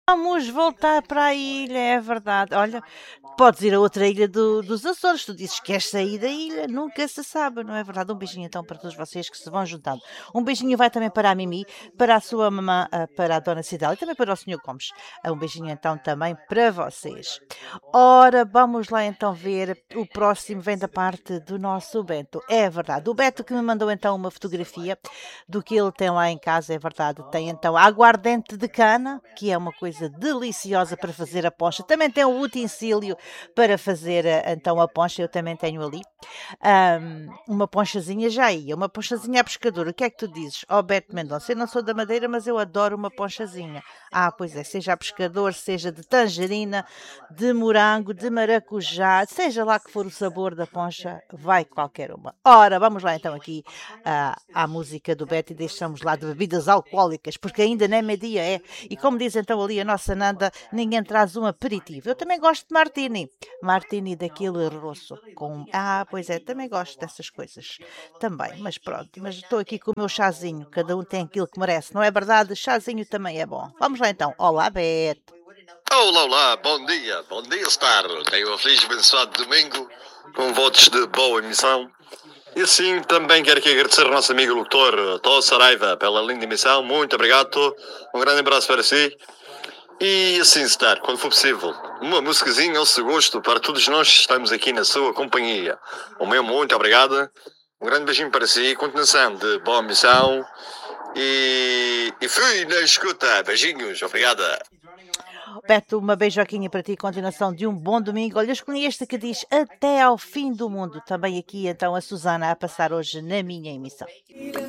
Vamos voltar para a ilha, é verdade. Olha, podes ir a outra ilha dos Açores. Tu dizes que queres sair da ilha, nunca se sabe, não é verdade? Um beijinho então para todos vocês que se vão juntando. Um beijinho vai também para a Mimi, para a sua mamã, para a Dona Cidália e também para o Senhor Gomes. Um beijinho então também para vocês. Ora, vamos lá então ver. O próximo vem da parte do nosso Bento. É verdade. O Beto que me mandou então uma fotografia do que ele tem lá em casa, é verdade. Tem então aguardente de cana, que é uma coisa deliciosa para fazer a poncha. Também tem o utensílio para fazer então a poncha, eu também tenho ali. Uma ponchazinha já ia, uma ponchazinha à pescadora. O que é que tu dizes? Ó Beto Mendonça, eu não sou da Madeira, mas eu adoro uma ponchazinha. Ah, pois é, seja a pescador, seja de tangerina, de morango, de maracujá, seja lá que for o sabor da poncha, vai qualquer uma. Ora, vamos lá então aqui à música do Beto e deixamos lá de bebidas alcoólicas, porque ainda nem meio-dia é. E como diz então ali a nossa Nanda, ninguém traz um aperitivo. Eu também gosto de martini. Martini daquele rosso. Pois é, também gosto dessas coisas. Também, mas pronto. Mas estou aqui com o meu chazinho. Cada um tem aquilo que merece, não é verdade? Chazinho também é bom. Vamos lá então. Olá, Beto. Olá, olá, bom dia, Star. Tenho um feliz e abençoado domingo, com votos de boa emissão. E assim, também quero aqui agradecer ao nosso amigo locutor Tó Saraiva pela linda emissão. Muito obrigado, Tó. Um grande abraço para si. E assim, Star, quando for possível, uma musicazinha ao seu gosto para todos nós que estamos aqui na sua companhia. O meu muito obrigado. Um grande beijinho para si, continuação de boa emissão. E fui na escuta. Beijinhos, obrigada. Beto, uma beijoquinha para ti, continuação de um bom domingo. Olha, escolhi este que diz até ao fim do mundo. Também aqui então a Susana a passar hoje na minha emissão.